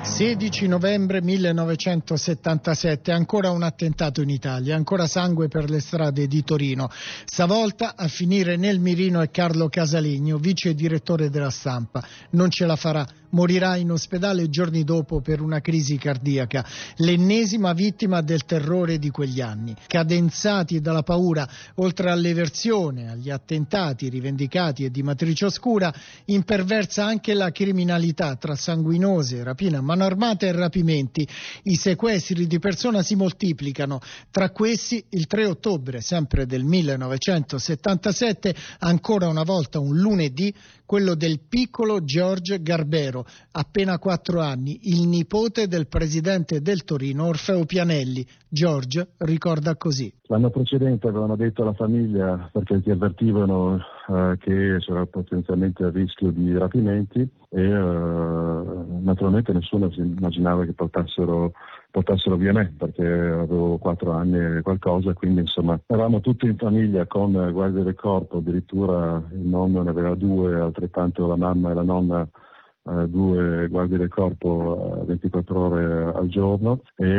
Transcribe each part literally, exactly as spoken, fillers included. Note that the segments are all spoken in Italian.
sedici novembre millenovecentosettantasette, ancora un attentato in Italia, ancora sangue per le strade di Torino. Stavolta a finire nel mirino è Carlo Casalegno, vice direttore della Stampa. Non ce la farà, morirà in ospedale giorni dopo per una crisi cardiaca, l'ennesima vittima del terrore di quegli anni. Cadenzati dalla paura, oltre all'eversione, agli attentati rivendicati e di matrice oscura, imperversa anche la criminalità tra sanguinose, rapina, mano armata e rapimenti. I sequestri di persona si moltiplicano. Tra questi il tre ottobre, sempre del millenovecentosettantasette, ancora una volta un lunedì, quello del piccolo George Garbero, appena quattro anni, il nipote del presidente del Torino Orfeo Pianelli. George ricorda così. L'anno precedente avevano detto alla famiglia, perché ti avvertivano eh, che c'era potenzialmente il rischio di rapimenti e eh, naturalmente nessuno si immaginava che portassero, portassero via me, perché avevo quattro anni e qualcosa, quindi insomma eravamo tutti in famiglia con guardia del corpo, addirittura il nonno ne aveva due, altrettanto la mamma e la nonna. Uh, due guardie del corpo uh, ventiquattro ore al giorno e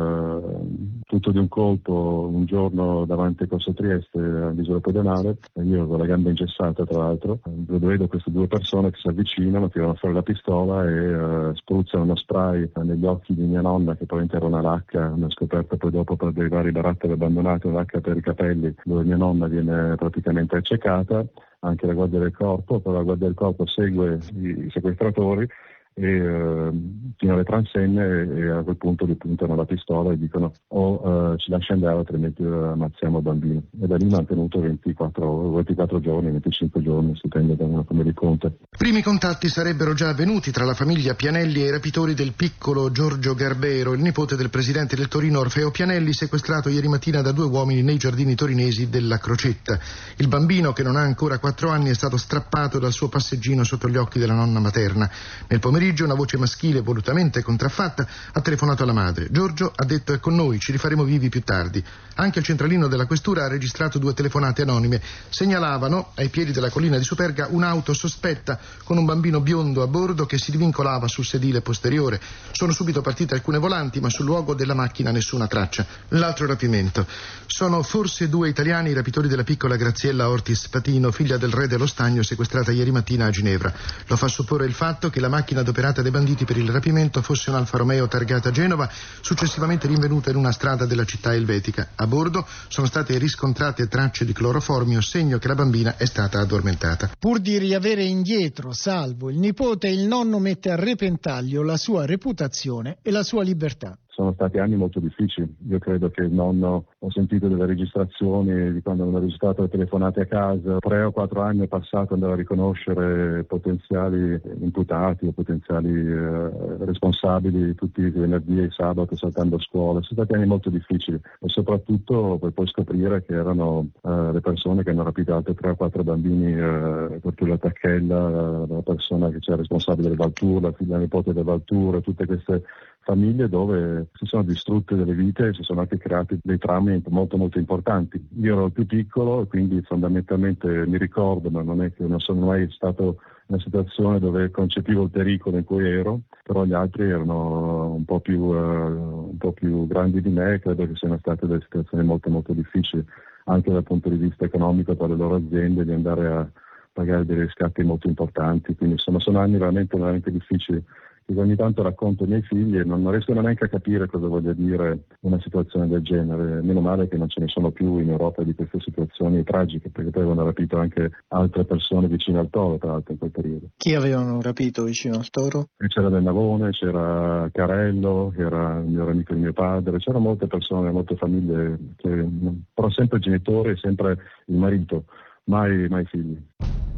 uh, tutto di un colpo un giorno davanti a Corso Trieste all'isola pedonale, io con la gamba ingessata tra l'altro, vedo queste due persone che si avvicinano, tirano fuori la pistola e uh, spruzzano uno spray negli occhi di mia nonna, che probabilmente era una lacca, una scoperta poi dopo per dei vari barattoli abbandonati, una lacca per i capelli, dove mia nonna viene praticamente accecata. Anche la guardia del corpo, però la guardia del corpo segue i sequestratori e eh, fino alle transenne e, e a quel punto gli puntano la pistola e dicono o eh, ci lascia andare altrimenti ammazziamo il bambino. E da lì mantenuto ventiquattro, ventiquattro giorni, venticinque giorni, si tende da una come di conto. Primi contatti sarebbero già avvenuti tra la famiglia Pianelli e i rapitori del piccolo Giorgio Garbero, il nipote del presidente del Torino Orfeo Pianelli, sequestrato ieri mattina da due uomini nei giardini torinesi della Crocetta. Il bambino, che non ha ancora quattro anni, è stato strappato dal suo passeggino sotto gli occhi della nonna materna. Nel pomeriggio una voce maschile volutamente contraffatta ha telefonato alla madre. Giorgio ha detto: è con noi, ci rifaremo vivi più tardi. Anche il centralino della questura ha registrato due telefonate anonime. Segnalavano ai piedi della collina di Superga un'auto sospetta con un bambino biondo a bordo che si divincolava sul sedile posteriore. Sono subito partite alcune volanti, ma sul luogo della macchina nessuna traccia. L'altro rapimento. Sono forse due italiani i rapitori della piccola Graziella Ortis Patino, figlia del re dello Stagno, sequestrata ieri mattina a Ginevra. Lo fa supporre il fatto che la macchina adoperata dai banditi per il rapimento fosse un Alfa Romeo targata a Genova, successivamente rinvenuta in una strada della città elvetica. A bordo sono state riscontrate tracce di cloroformio, segno che la bambina è stata addormentata. Pur di riavere indietro, salvo il nipote, il nonno mette a repentaglio la sua reputazione e la sua libertà. Sono stati anni molto difficili. Io credo che il nonno, ho sentito delle registrazioni di quando hanno registrato le telefonate a casa, tre o quattro anni è passato andare a riconoscere potenziali imputati o potenziali eh, responsabili tutti i venerdì e i sabato saltando a scuola. Sono stati anni molto difficili e soprattutto per poi scoprire che erano eh, le persone che hanno rapito altri tre o quattro bambini, eh, Tortullo Tacchella, la persona che c'era responsabile del Valtour, la figlia nipote del Valtour, tutte queste famiglie dove si sono distrutte delle vite e si sono anche creati dei traumi molto molto importanti. Io ero il più piccolo e quindi fondamentalmente mi ricordo, ma non è che non sono mai stato in una situazione dove concepivo il pericolo in cui ero, però gli altri erano un po' più, uh, un po' più grandi di me e credo che siano state delle situazioni molto molto difficili anche dal punto di vista economico per le loro aziende, di andare a pagare dei riscatti molto importanti, quindi insomma sono anni veramente veramente difficili. Ogni tanto racconto ai miei figli e non riescono neanche a capire cosa voglia dire una situazione del genere. Meno male che non ce ne sono più in Europa di queste situazioni tragiche, perché poi avevano rapito anche altre persone vicine al Toro, tra l'altro, in quel periodo. Chi avevano rapito vicino al Toro? E c'era Del Navone, c'era Carello, che era il mio amico di mio padre, c'erano molte persone, molte famiglie, che, però sempre genitori e sempre il marito, mai, mai figli.